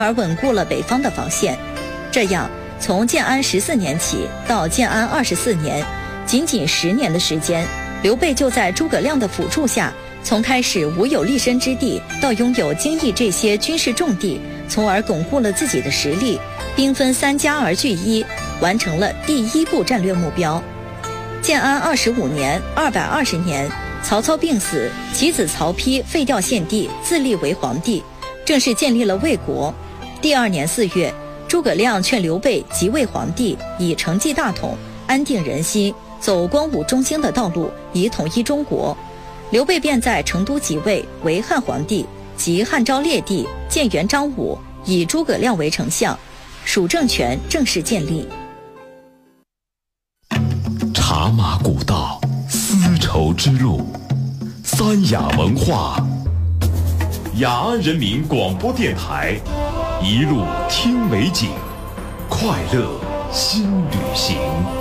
而稳固了北方的防线。这样，从建安14年起到建安24年，仅仅10年的时间，刘备就在诸葛亮的辅助下，从开始无有立身之地，到拥有京益这些军事重地，从而巩固了自己的实力，兵分3家而据一，完成了第1步战略目标。建安25年220年，曹操病死，其子曹丕废掉献帝，自立为皇帝，正式建立了魏国。第2年4月，诸葛亮劝刘备即位皇帝，以承继大统，安定人心，走光武中兴的道路，以统一中国。刘备便在成都即位为汉皇帝，即汉昭烈帝，建元章武，以诸葛亮为丞相，蜀政权正式建立。 茶马古道，丝绸之路，三雅文化，雅安人民广播电台，一路听美景，快乐新旅行。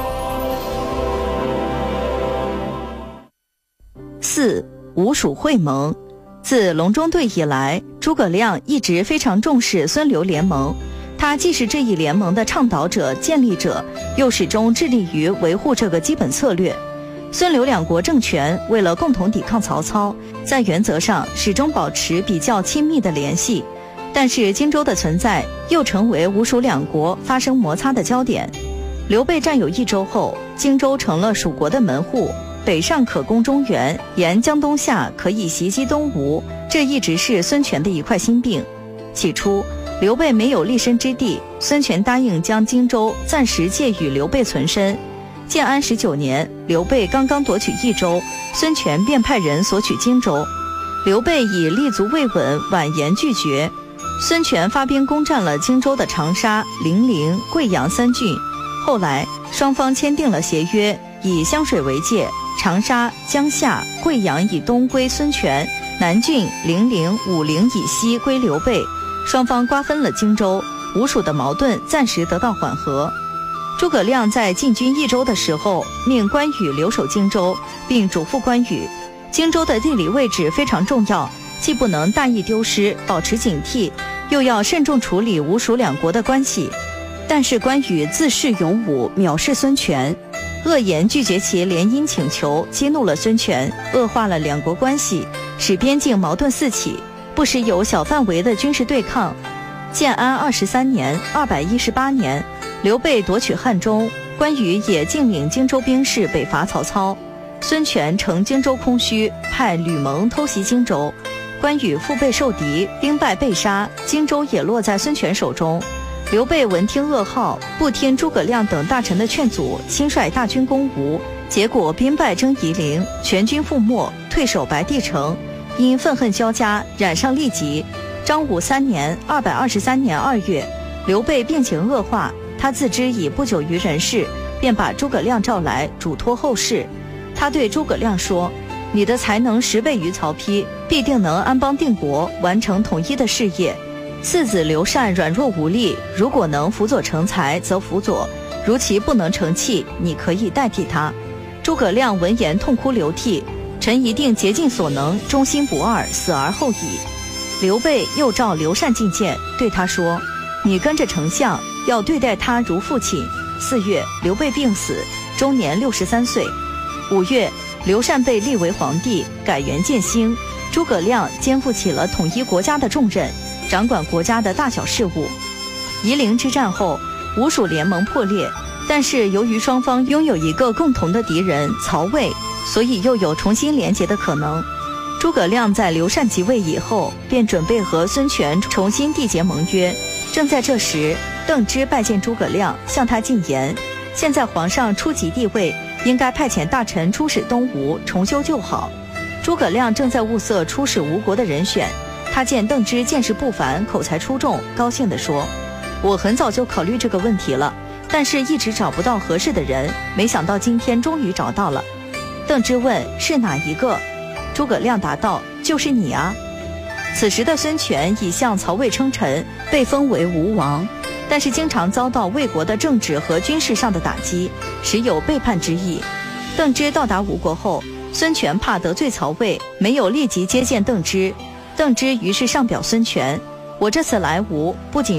4. 吴蜀会盟。自隆中对以来，诸葛亮一直非常重视孙刘联盟，他既是这一联盟的倡导者、建立者，又始终致力于维护这个基本策略。孙刘两国政权为了共同抵抗曹操，在原则上始终保持比较亲密的联系，但是荆州的存在又成为吴蜀两国发生摩擦的焦点。刘备占有益州后，荆州成了蜀国的门户，北上可攻中原，沿江东下可以袭击东吴，这一直是孙权的一块心病。起初刘备没有立身之地，孙权答应将荆州暂时借与刘备存身。建安19年，刘备刚刚夺取益州，孙权便派人索取荆州，刘备以立足未稳，婉言拒绝。孙权发兵攻占了荆州的长沙、零陵、贵阳3郡。后来双方签订了协约，以湘水为界，长沙、江夏、贵阳以东归孙权，南郡、零陵、武陵以西归刘备，双方瓜分了荆州，吴蜀的矛盾暂时得到缓和。诸葛亮在进军益州的时候，命关羽留守荆州，并嘱咐关羽，荆州的地理位置非常重要，既不能大意丢失，保持警惕，又要慎重处理吴蜀两国的关系。但是关羽自恃勇武，藐视孙权，恶言拒绝其联姻请求，激怒了孙权，恶化了两国关系，使边境矛盾四起，不时有小范围的军事对抗。建安23年218年，刘备夺取汉中，关羽也进领荆州兵士北伐曹操。孙权乘荆州空虚，派吕蒙偷袭荆州，关羽腹背受敌，兵败被杀，荆州也落在孙权手中。刘备闻听噩耗，不听诸葛亮等大臣的劝阻，亲率大军攻吴，结果兵败征夷陵，全军覆没，退守白帝城。因愤恨交加，染上痢疾。章武3年223年2月，刘备病情恶化，他自知已不久于人世，便把诸葛亮召来，嘱托后事。他对诸葛亮说，你的才能10倍于曹丕，必定能安邦定国，完成统一的事业。次子刘禅软弱无力，如果能辅佐成才，则辅佐；如其不能成器，你可以代替他。诸葛亮闻言痛哭流涕，臣一定竭尽所能，忠心不二，死而后已。刘备又召刘禅进谏，对他说，你跟着丞相，要对待他如父亲。4月，刘备病死，终年63岁。5月，刘禅被立为皇帝，改元建兴，诸葛亮肩负起了统一国家的重任，掌管国家的大小事务。夷陵之战后，吴蜀联盟破裂，但是由于双方拥有一个共同的敌人曹魏，所以又有重新联结的可能。诸葛亮在刘禅即位以后，便准备和孙权重新缔结盟约。正在这时，邓芝拜见诸葛亮，向他进言，现在皇上初即帝位，应该派遣大臣出使东吴，重修旧好。诸葛亮正在物色出使吴国的人选，他见邓芝见识不凡，口才出众，高兴地说，我很早就考虑这个问题了，但是一直找不到合适的人，没想到今天终于找到了。邓芝问，是哪一个？诸葛亮答道，就是你啊。此时的孙权已向曹魏称臣，被封为吴王，但是经常遭到魏国的政治和军事上的打击，时有背叛之意。邓芝到达吴国后，孙权怕得罪曹魏，没有立即接见邓芝。邓芝于是上表孙权， 我这次来吴，不仅